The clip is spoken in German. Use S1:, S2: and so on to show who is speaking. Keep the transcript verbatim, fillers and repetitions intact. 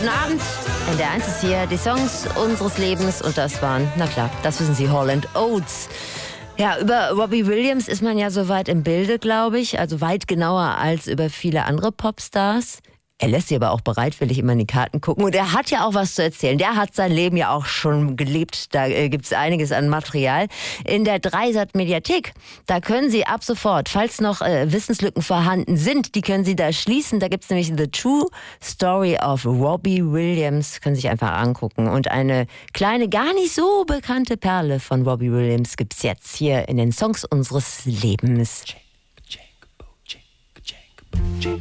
S1: Guten Abend. N D R eins ist hier, die Songs unseres Lebens und das waren, na klar, das wissen Sie, Hall and Oates. Ja, über Robbie Williams ist man ja so weit im Bilde, glaube ich, also weit genauer als über viele andere Popstars. Er lässt sie aber auch bereitwillig immer in die Karten gucken und er hat ja auch was zu erzählen. Der hat sein Leben ja auch schon gelebt. Da äh, gibt es einiges an Material. In der Dreisat-Mediathek, da können Sie ab sofort, falls noch äh, Wissenslücken vorhanden sind, die können Sie da schließen. Da gibt es nämlich The True Story of Robbie Williams. Können Sie sich einfach angucken. Und eine kleine, gar nicht so bekannte Perle von Robbie Williams gibt es jetzt hier in den Songs unseres Lebens.